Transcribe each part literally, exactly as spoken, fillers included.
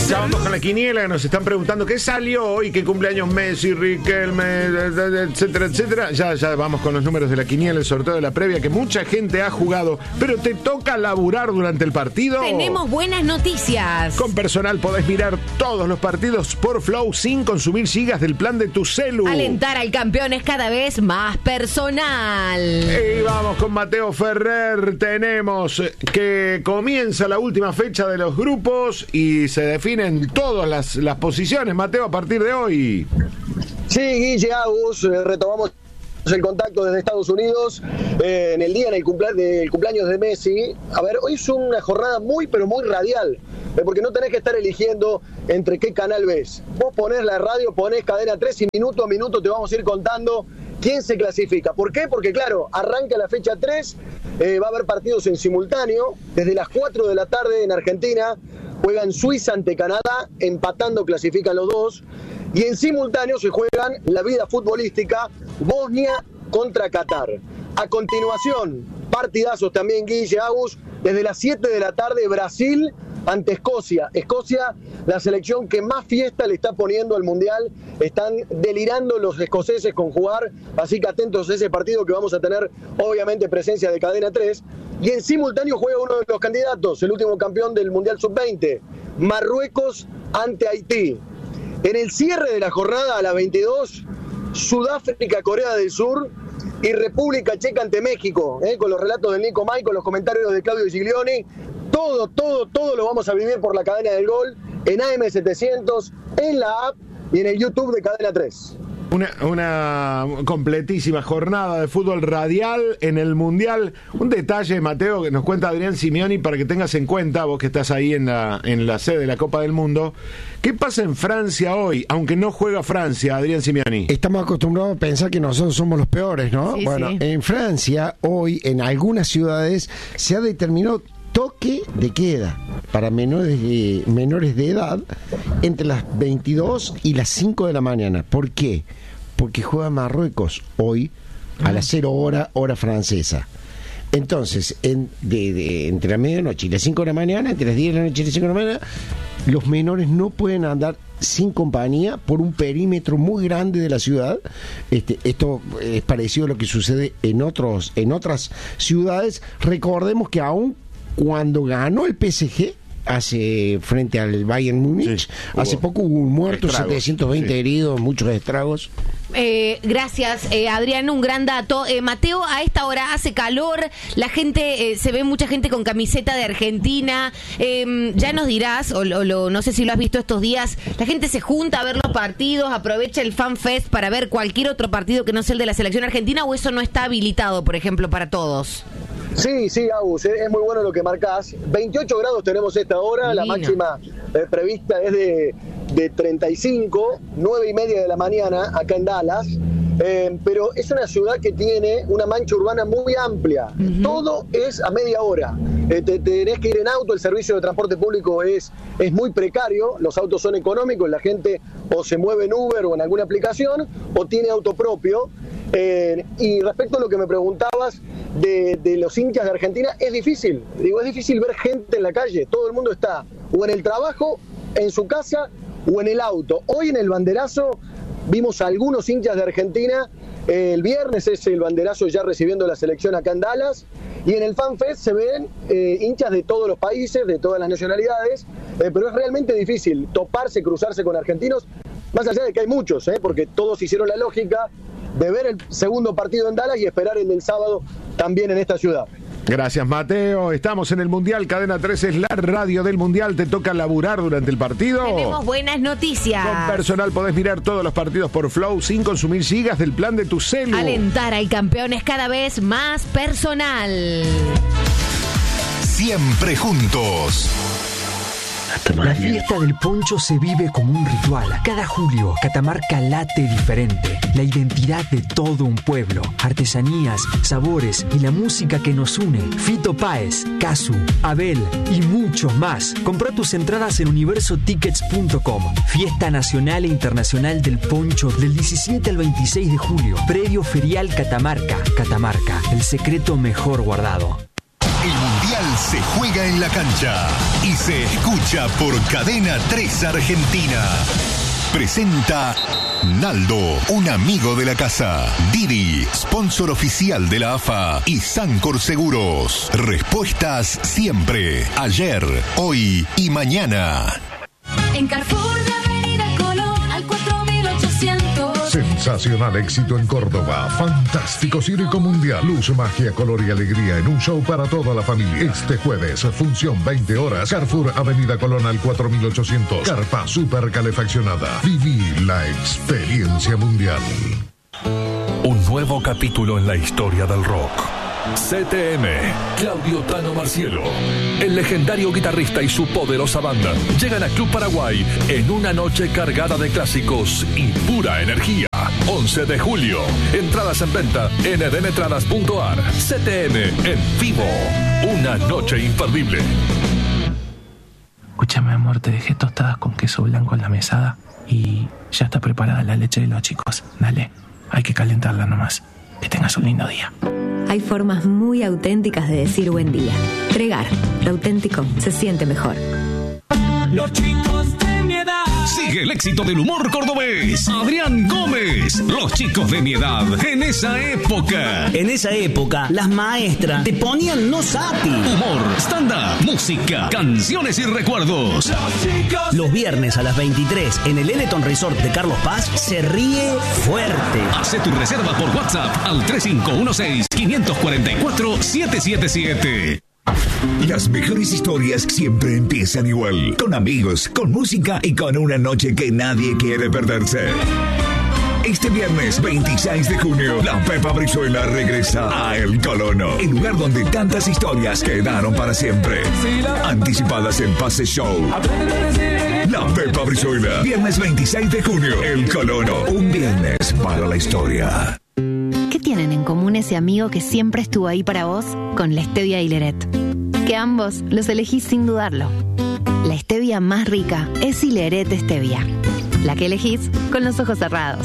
Ya vamos con la quiniela, que nos están preguntando qué salió hoy, qué cumpleaños Messi, Riquelme, etcétera, etcétera. Ya, ya vamos con los números de la quiniela, el sorteo de la previa, que mucha gente ha jugado, pero te toca laburar durante el partido. Tenemos buenas noticias. Con Personal podés mirar todos los partidos por Flow sin consumir gigas del plan de tu celu. Alentar al campeón es cada vez más personal. Y vamos con Mateo Ferrer. Tenemos que comienza la última fecha de los grupos y se definen todas las, las posiciones, Mateo, a partir de hoy. Sí, Guille, Agus, eh, retomamos el contacto desde Estados Unidos eh, en el día en el cumplea- del cumpleaños de Messi. A ver, hoy es una jornada muy, pero muy radial, eh, porque no tenés que estar eligiendo entre qué canal ves. Vos ponés la radio, ponés Cadena tres y minuto a minuto te vamos a ir contando quién se clasifica. ¿Por qué? Porque claro, arranca la fecha tres, eh, va a haber partidos en simultáneo, desde las cuatro de la tarde en Argentina, juegan Suiza ante Canadá, empatando clasifican los dos, y en simultáneo se juegan la vida futbolística, Bosnia contra Qatar. A continuación, partidazos también, Guille, Agus, desde las siete de la tarde, Brasil ante Escocia. Escocia, la selección que más fiesta le está poniendo al Mundial. Están delirando los escoceses con jugar, así que atentos a ese partido que vamos a tener, obviamente, presencia de Cadena tres. Y en simultáneo juega uno de los candidatos, el último campeón del Mundial sub veinte, Marruecos ante Haití. En el cierre de la jornada, a las veintidós, Sudáfrica, Corea del Sur y República Checa ante México, ¿eh? Con los relatos de Nico May, con los comentarios de Claudio Giglioni. Todo, todo, todo lo vamos a vivir por la cadena del gol, en A M setecientos, en la app y en el YouTube de Cadena tres. Una, una completísima jornada de fútbol radial en el Mundial. Un detalle, Mateo, que nos cuenta Adrián Simeoni para que tengas en cuenta, vos que estás ahí en la, en la sede de la Copa del Mundo. ¿Qué pasa en Francia hoy, aunque no juega Francia, Adrián Simeoni? Estamos acostumbrados a pensar que nosotros somos los peores, ¿no? Sí, bueno, sí. en Francia, hoy, en algunas ciudades, se ha determinado toque de queda para menores de, menores de edad entre las veintidós y las cinco de la mañana. ¿Por qué? Porque juega Marruecos hoy a las cero hora, hora francesa. Entonces, en, de, de, entre la medianoche y las cinco de la mañana, entre las diez de la noche y las cinco de la mañana, los menores no pueden andar sin compañía por un perímetro muy grande de la ciudad. Este, esto es parecido a lo que sucede en otros, en otras ciudades. Recordemos que aún cuando ganó el P S G hace frente al Bayern Múnich, sí, hace poco hubo un muerto, estragos, setecientos veinte sí. heridos, muchos estragos. Eh, gracias, eh, Adrián, un gran dato. Eh, Mateo, a esta hora hace calor, la gente, eh, se ve mucha gente con camiseta de Argentina. Eh, ya nos dirás, o, o lo, no sé si lo has visto estos días, la gente se junta a ver los partidos, aprovecha el Fan Fest para ver cualquier otro partido que no sea el de la selección argentina, o eso no está habilitado, por ejemplo, para todos. Sí, sí, Agus, es muy bueno lo que marcás. veintiocho grados tenemos esta hora, la máxima eh, prevista es de, de treinta y cinco, nueve y media de la mañana acá en Dallas. Eh, pero es una ciudad que tiene una mancha urbana muy amplia. Uh-huh. Todo es a media hora. Eh, te, te tenés que ir en auto, el servicio de transporte público es, es muy precario, los autos son económicos, la gente o se mueve en Uber o en alguna aplicación o tiene auto propio. Eh, y respecto a lo que me preguntabas de, de los hinchas de Argentina, es difícil, digo, es difícil ver gente en la calle, todo el mundo está o en el trabajo, en su casa o en el auto. Hoy en el banderazo vimos a algunos hinchas de Argentina, eh, el viernes es el banderazo ya recibiendo la selección acá en Dallas, y en el Fan Fest se ven eh, hinchas de todos los países, de todas las nacionalidades, eh, pero es realmente difícil toparse, cruzarse con argentinos, más allá de que hay muchos, eh, porque todos hicieron la lógica de ver el segundo partido en Dallas y esperar el del sábado también en esta ciudad. Gracias, Mateo. Estamos en el Mundial. Cadena tres es la radio del Mundial. ¿Te toca laburar durante el partido? Tenemos buenas noticias. Con Personal podés mirar todos los partidos por Flow sin consumir gigas del plan de tu celu. Alentar al campeón es cada vez más personal. Siempre juntos. La fiesta del poncho se vive como un ritual. Cada julio, Catamarca late diferente. La identidad de todo un pueblo. Artesanías, sabores y la música que nos une. Fito Páez, Casu, Abel y muchos más. Compra tus entradas en universo tickets punto com. Fiesta nacional e internacional del poncho del diecisiete al veintiséis de julio. Predio Ferial Catamarca. Catamarca, el secreto mejor guardado. El Mundial Se juega en la cancha y se escucha por Cadena tres Argentina. Presenta Naldo, un amigo de la casa. Didi, sponsor oficial de la A F A. Y Sancor Seguros. Respuestas siempre. Ayer, hoy y mañana. En Carrefour de Avenida Colón al cuatro mil ochocientos. Sensacional éxito en Córdoba. Fantástico circo mundial. Luz, magia, color y alegría en un show para toda la familia. Este jueves, función veinte horas. Carrefour Avenida Colón al cuatro mil ochocientos. Carpa super calefaccionada. Viví la experiencia mundial. Un nuevo capítulo en la historia del rock. C T M, Claudio Tano Marcielo, el legendario guitarrista y su poderosa banda llegan a Club Paraguay en una noche cargada de clásicos y pura energía. once de julio, entradas en venta en edenetradas punto ar. C T M en vivo, una noche imperdible. Escúchame, amor, te dejé tostadas con queso blanco en la mesada y ya está preparada la leche de los chicos. Dale, hay que calentarla nomás. Que tengas un lindo día. Hay formas muy auténticas de decir buen día. Tregar, lo auténtico se siente mejor. Los chicos de mi edad. Sigue el éxito del humor cordobés. Adrián Gómez. Los chicos de mi edad. En esa época. En esa época, las maestras te ponían no sapi. Humor, stand-up, música, canciones y recuerdos. Los, Los viernes a las veintitrés en el Eleton Resort de Carlos Paz se ríe fuerte. Hacé tu reserva por WhatsApp al tres cinco uno seis, cinco cuatro cuatro, siete siete siete. Las mejores historias siempre empiezan igual. Con amigos, con música y con una noche que nadie quiere perderse. Este viernes veintiséis de junio, la Pepa Brizuela regresa a El Colono, el lugar donde tantas historias quedaron para siempre. Anticipadas en Pase Show. La Pepa Brizuela, viernes veintiséis de junio, El Colono, un viernes para la historia. ¿Qué tienen en común ese amigo que siempre estuvo ahí para vos con la stevia Hileret? Que ambos los elegís sin dudarlo. La stevia más rica es Hileret Stevia, la que elegís con los ojos cerrados.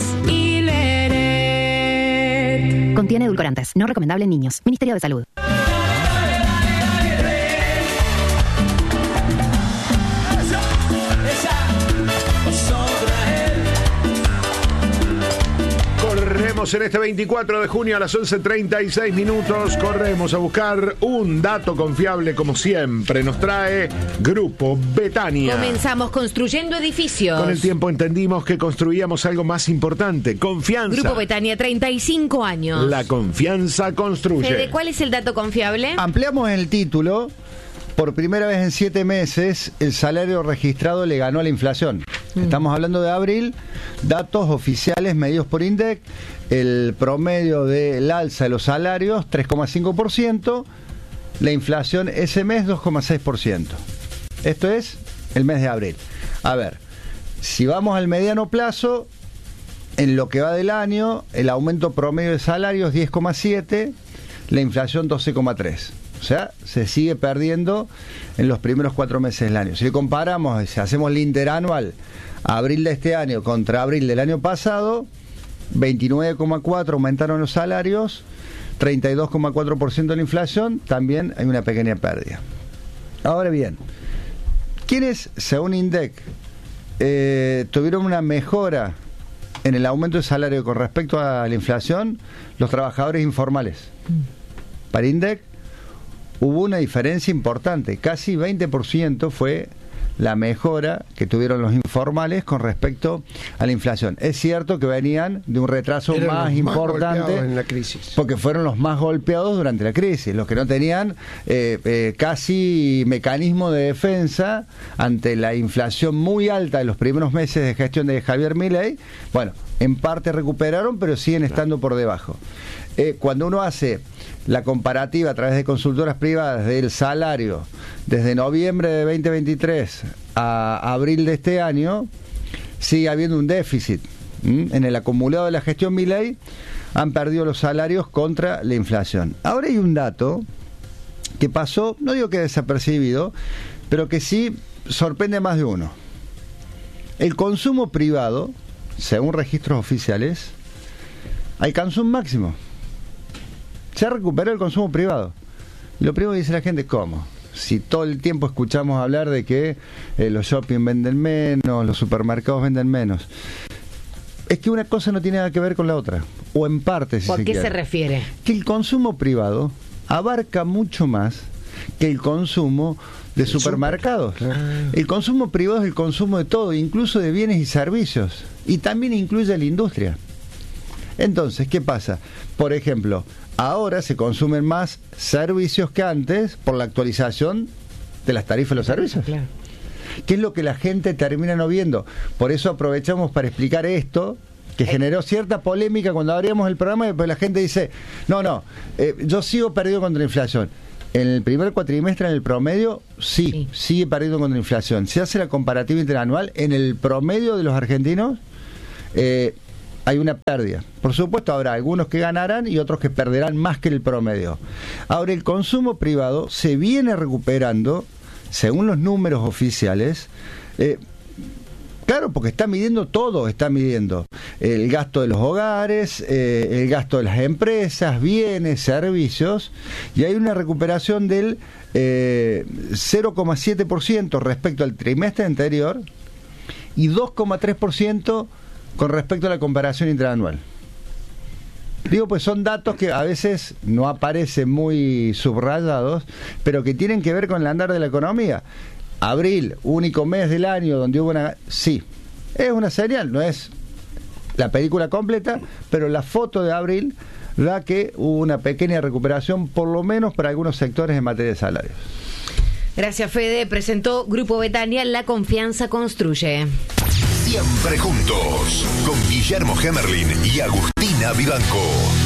Hileret. Contiene edulcorantes, no recomendable en niños. Ministerio de Salud. En este veinticuatro de junio a las once treinta y seis minutos corremos a buscar un dato confiable como siempre. Nos trae Grupo Betania. Comenzamos construyendo edificios. Con el tiempo entendimos que construíamos algo más importante, confianza. Grupo Betania, treinta y cinco años. La confianza construye. Fede, ¿cuál es el dato confiable? Ampliamos el título. Por primera vez en siete meses, el salario registrado le ganó a la inflación. Mm. Estamos hablando de abril, datos oficiales medidos por INDEC, el promedio del alza de los salarios, tres coma cinco por ciento, la inflación ese mes, dos coma seis por ciento. Esto es el mes de abril. A ver, si vamos al mediano plazo, en lo que va del año, el aumento promedio de salarios diez coma siete, la inflación doce coma tres. O sea, se sigue perdiendo en los primeros cuatro meses del año. Si le comparamos, si hacemos el interanual, abril de este año contra abril del año pasado, veintinueve coma cuatro aumentaron los salarios, treinta y dos coma cuatro por ciento de la inflación, también hay una pequeña pérdida. Ahora bien, ¿quiénes, según INDEC, eh, tuvieron una mejora en el aumento de salario con respecto a la inflación? Los trabajadores informales. Para INDEC, hubo una diferencia importante, casi veinte por ciento fue la mejora que tuvieron los informales con respecto a la inflación. Es cierto que venían de un retraso Eran más los importante más golpeados en la crisis, porque fueron los más golpeados durante la crisis, los que no tenían eh, eh, casi mecanismo de defensa ante la inflación muy alta de los primeros meses de gestión de Javier Milei. Bueno, en parte recuperaron, pero siguen estando por debajo. Eh, cuando uno hace la comparativa a través de consultoras privadas del salario desde noviembre de veinte veintitrés a abril de este año, sigue habiendo un déficit. ¿Mm? En el acumulado de la gestión Milei han perdido los salarios contra la inflación. Ahora hay un dato que pasó, no digo que desapercibido, pero que sí sorprende a más de uno. El consumo privado, según registros oficiales, alcanzó un máximo. Se ha recuperado el consumo privado. Y lo primero que dice la gente, ¿cómo? si todo el tiempo escuchamos hablar de que eh, los shopping venden menos, los supermercados venden menos, es que una cosa no tiene nada que ver con la otra, o en parte, si ¿Por se qué quiere. se refiere? Que el consumo privado abarca mucho más que el consumo de supermercados. Super, claro. El consumo privado es el consumo de todo, incluso de bienes y servicios, y también incluye la industria. Entonces, ¿qué pasa? Por ejemplo, ahora se consumen más servicios que antes por la actualización de las tarifas de los servicios. Claro. ¿Qué es lo que la gente termina no viendo? Por eso aprovechamos para explicar esto, que generó cierta polémica cuando abríamos el programa, y después la gente dice, no, no, eh, yo sigo perdido contra la inflación. En el primer cuatrimestre, en el promedio, sí, sí, sigue perdiendo contra la inflación. Se hace la comparativa interanual, en el promedio de los argentinos, eh, hay una pérdida. Por supuesto, habrá algunos que ganarán y otros que perderán más que el promedio. Ahora, el consumo privado se viene recuperando, según los números oficiales, eh, claro, porque está midiendo todo, está midiendo el gasto de los hogares, eh, el gasto de las empresas, bienes, servicios, y hay una recuperación del eh, cero coma siete por ciento respecto al trimestre anterior y dos coma tres por ciento con respecto a la comparación interanual. Digo, pues son datos que a veces no aparecen muy subrayados, pero que tienen que ver con el andar de la economía. Abril, único mes del año donde hubo una... Sí, es una señal, no es la película completa, pero la foto de abril da que hubo una pequeña recuperación, por lo menos para algunos sectores en materia de salarios. Gracias, Fede. Presentó Grupo Betania, La Confianza Construye. Siempre juntos, con Guillermo Hemerlin y Agustina Vivanco.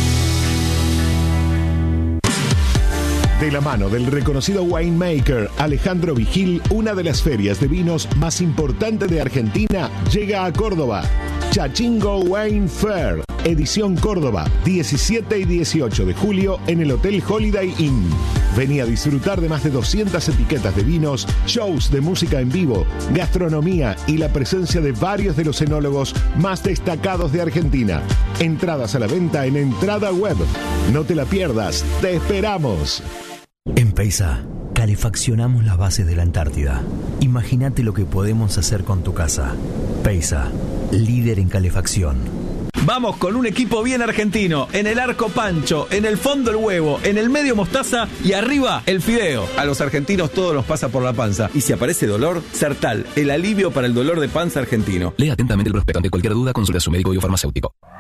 De la mano del reconocido winemaker Alejandro Vigil, una de las ferias de vinos más importantes de Argentina llega a Córdoba. Chachingo Wine Fair, edición Córdoba, diecisiete y dieciocho de julio en el Hotel Holiday Inn. Vení a disfrutar de más de doscientas etiquetas de vinos, shows de música en vivo, gastronomía y la presencia de varios de los enólogos más destacados de Argentina. Entradas a la venta en Entrada Web. No te la pierdas, te esperamos. En Peisa, calefaccionamos las bases de la Antártida. Imagínate lo que podemos hacer con tu casa. Peisa, líder en calefacción. Vamos con un equipo bien argentino. En el arco Pancho, en el fondo el huevo, en el medio mostaza y arriba el fideo. A los argentinos todo nos pasa por la panza. Y si aparece dolor, Sertal, el alivio para el dolor de panza argentino. Lea atentamente el prospecto. Ante cualquier duda, consulta a su médico y o farmacéutico.